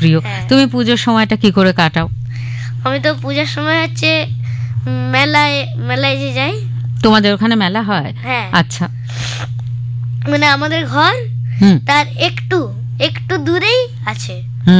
প্রিয়। তুমি পুজোর সময়টা কি করে কাটাও? আমি তো পূজার সময় হচ্ছে মেলায় মেলায় যে যাই। তোমাদের ওখানে মেলা হয়? হ্যাঁ। আচ্ছা, মানে আমাদের ঘর তার একটু একটু দূরেই আছে।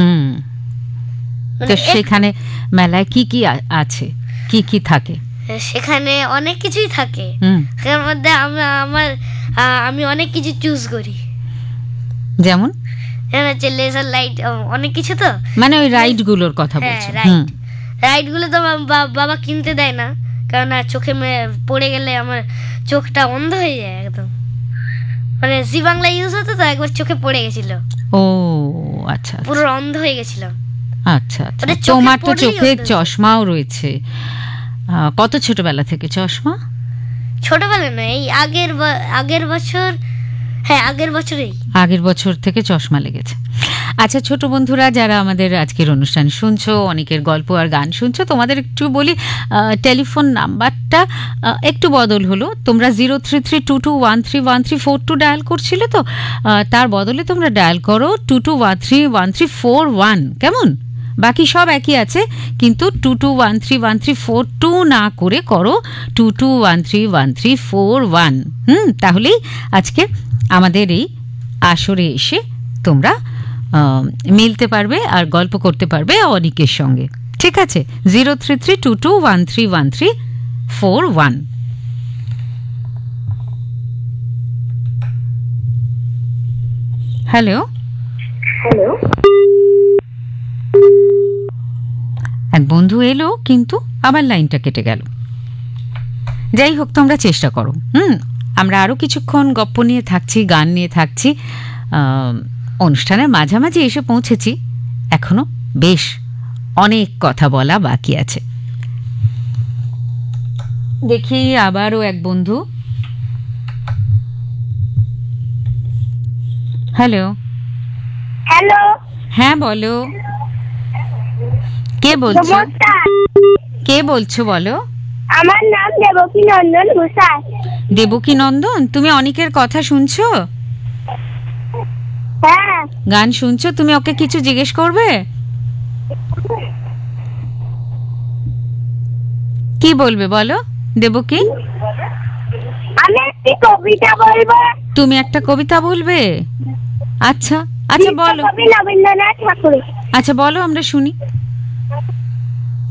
তো সেখানে মেলায় কি কি আছে, কি কি থাকে? সেখানে অনেক কিছুই থাকে। তার মধ্যে আমি অনেক কিছু চুজ করি। যেমন হচ্ছে লেজার লাইট, অনেক কিছু। তো মানে ওই রাইড গুলোর কথা বলছো? রাইড গুলো তো বাবা কিনতে দেয় না, কারণ চোখে পড়ে গেলে আমার চোখটা অন্ধ হয়ে যায় একদম। মানে জি বাংলা ইউজ হতো তো, একবার চোখে পড়ে গেছিল। ও আচ্ছা, পুরো অন্ধ হয়ে গেছিলাম। আচ্ছা আচ্ছা। তোমার তো চোখে চশমাও রয়েছে। কত ছোটবেলা থেকে চশমা? ছোটবেলা না, এই আগের বছর। হ্যাঁ, আগের বছর থেকে চশমা লেগেছে। আচ্ছা ছোট বন্ধুরা, যারা আমাদের আজকের অনুষ্ঠান শুনছো, অনেকের গল্প আর গান শুনছো, তোমাদের একটু বলি, টেলিফোন নাম্বারটা একটু বদল হলো। তোমরা 0332213134 ডায়াল করছিলে, তো তার বদলে তোমরা ডায়াল করো 22131341। কেমন? বাকি সব একই আছে, কিন্তু 22131342 না করে করো 22131341। তাহলেই আজকে আমাদের এই আসরে এসে তোমরা মিলতে পারবে আর গল্প করতে পারবে অনেকের সঙ্গে। ঠিক আছে? 0332213141। হ্যালো, এক বন্ধু এলো কিন্তু আবার লাইনটা কেটে গেল। যাই হোক, তোমরা চেষ্টা করো। আমরা আরো কিছুক্ষণ গপ্প নিয়ে থাকছি, গান নিয়ে থাকছি। অনুষ্ঠানের মাঝামাঝি এসে পৌঁছেছি, এখনো বেশ অনেক কথা বলা বাকি আছে। দেখি আবারও এক বন্ধু। হ্যালো। হ্যাঁ বলো, কে বলছো বলো? আমার নাম দেবকী নন্দন ঘোষাল। দেবকী নন্দন, তুমি অনেকের কথা শুনছো? হ্যাঁ। গান শুনছো? তুমি ওকে কিছু জিজ্ঞেস করবে? কি বলবে বলো দেবকী? আমি একটি কবিতা বলবো। তুমি একটা কবিতা বলবে? আচ্ছা আচ্ছা বলো। রবীন্দ্রনাথ ঠাকুর। আচ্ছা বলো, আমরা শুনি।